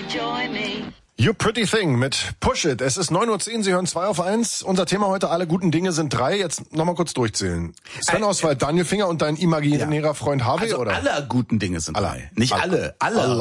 You Pretty Thing mit Push It. Es ist 9:10 Uhr, Sie hören 2 auf 1. Unser Thema heute, alle guten Dinge sind 3. Jetzt nochmal kurz durchzählen. Sven Oswald, Daniel Finger und dein imaginärer Freund Harvey, also oder? Alle guten Dinge sind 3. Nicht alle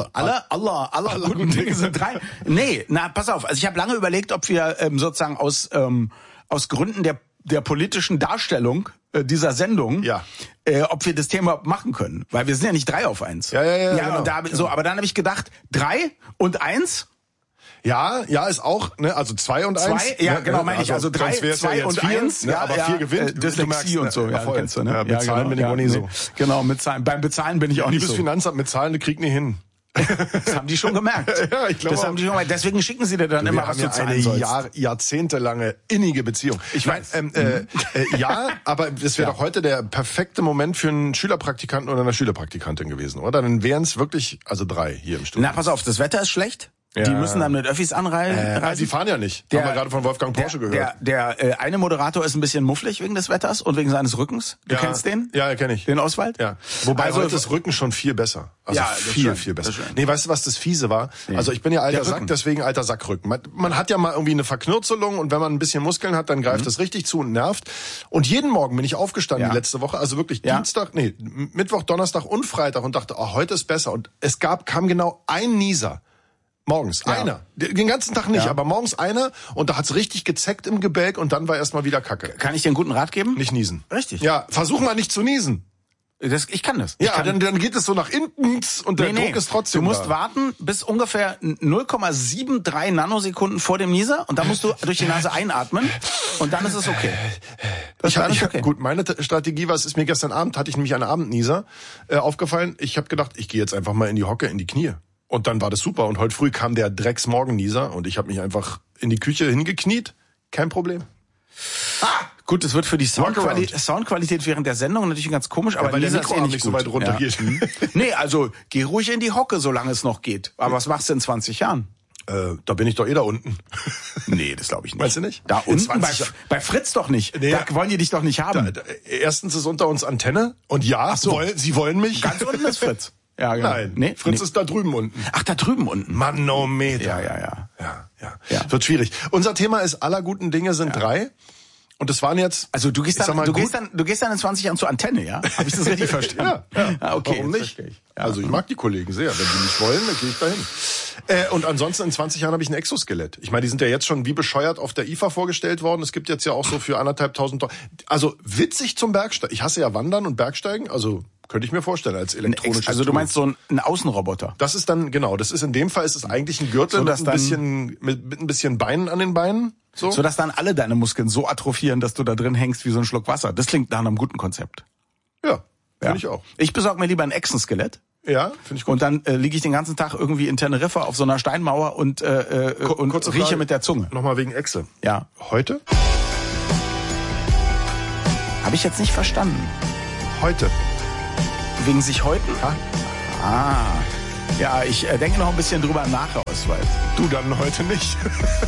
guten Dinge sind 3. Nee, na, pass auf. Also ich habe lange überlegt, ob wir sozusagen aus Gründen der politischen Darstellung dieser Sendung, ob wir das Thema machen können. Weil wir sind ja nicht 3 auf 1. Ja, genau. Und aber dann habe ich gedacht, 3 und 1... Ja, ist auch, ne, also 2 und 1. 2, ja, genau, meine ich. Also 3, 2 und 1. Ne, aber 4 gewinnt. Dyslexie und so, ja, kennst du, ne? Ja, bezahlen bin ich auch nicht so. Genau, mit Zahlen. Beim Bezahlen bin ich auch nicht so. Liebes Finanzamt, mit Zahlen, kriegt nie hin. Das haben die schon gemerkt. Ja, ich glaube. Das haben die schon gemerkt. Deswegen schicken sie dir dann immer, was du zahlen sollst. Eine jahrzehntelange innige Beziehung. Ich meine, ja, aber es wäre doch heute der perfekte Moment für einen Schülerpraktikanten oder eine Schülerpraktikantin gewesen, oder? Dann wären es wirklich, also 3 hier im Studio. Na, pass auf, das Wetter ist schlecht. Ja. Die müssen dann mit Öffis anreisen. Sie fahren ja nicht. Haben wir gerade von Wolfgang Porsche gehört. Der eine Moderator ist ein bisschen mufflig wegen des Wetters und wegen seines Rückens. Du kennst den? Ja, kenne ich. Den Oswald? Ja. Wobei heute das Rücken schon viel besser. Also viel besser. Nee, weißt du, was das Fiese war? Nee. Also ich bin ja alter Sack, deswegen alter Sackrücken. Man hat ja mal irgendwie eine Verknürzelung und wenn man ein bisschen Muskeln hat, dann greift das richtig zu und nervt. Und jeden Morgen bin ich aufgestanden die letzte Woche, also wirklich Mittwoch, Donnerstag und Freitag und dachte, heute ist besser. Und es kam genau ein Nieser. Morgens, einer. Den ganzen Tag nicht, aber morgens einer und da hat's richtig gezeckt im Gebälk und dann war erstmal wieder Kacke. Kann ich dir einen guten Rat geben? Nicht niesen. Richtig. Ja, versuch mal nicht zu niesen. Ich kann das. Dann geht es so nach hinten und der Druck ist trotzdem Du musst warten bis ungefähr 0,73 Nanosekunden vor dem Nieser und dann musst du durch die Nase einatmen und dann ist es okay. Gut, meine Strategie war, es ist mir gestern Abend, hatte ich nämlich eine Abendnieser aufgefallen. Ich habe gedacht, ich gehe jetzt einfach mal in die Hocke, in die Knie. Und dann war das super. Und heute früh kam der Drecksmorgennieser und ich habe mich einfach in die Küche hingekniet. Kein Problem. Gut, das wird für die Soundqualität während der Sendung natürlich ganz komisch, aber weil der Lisa Mikro ist nicht so weit runter geht. Nee, also geh ruhig in die Hocke, solange es noch geht. Aber was machst du in 20 Jahren? Da bin ich doch da unten. Nee, das glaube ich nicht. Meinst du nicht? Da unten bei Fritz doch nicht. Nee, da wollen die dich doch nicht haben. Erstens ist unter uns Antenne und sie wollen mich. Ganz unten ist Fritz. Ja, genau. Nein, Fritz ist da drüben unten. Ach, da drüben unten. Manometer. Ja. Wird schwierig. Unser Thema ist, aller guten Dinge sind 3. Und das waren jetzt... Also du gehst dann in 20 Jahren zur Antenne, ja? Habe ich das richtig verstanden? Ja. Okay. Warum nicht? Also ich mag die Kollegen sehr. Wenn die nicht wollen, dann gehe ich dahin. Und ansonsten in 20 Jahren habe ich ein Exoskelett. Ich meine, die sind ja jetzt schon wie bescheuert auf der IFA vorgestellt worden. Es gibt jetzt ja auch so für 1.500 $. Also witzig zum Bergsteigen. Ich hasse ja Wandern und Bergsteigen. Also könnte ich mir vorstellen als elektronisches Also du meinst so ein Außenroboter? Das ist dann, genau. Das ist in dem Fall ist es eigentlich ein Gürtel mit ein bisschen Beinen an den Beinen. So dass dann alle deine Muskeln so atrophieren, dass du da drin hängst wie so ein Schluck Wasser. Das klingt nach einem guten Konzept. Ja, finde ich auch. Ich besorge mir lieber ein Echsenskelett. Ja, finde ich gut. Und dann liege ich den ganzen Tag irgendwie in Teneriffa auf so einer Steinmauer und rieche mit der Zunge. Nochmal wegen Echse. Ja. Heute? Habe ich jetzt nicht verstanden. Heute. Wegen sich häuten? Ja, ich denke noch ein bisschen drüber nach, Oswald. Du dann heute nicht.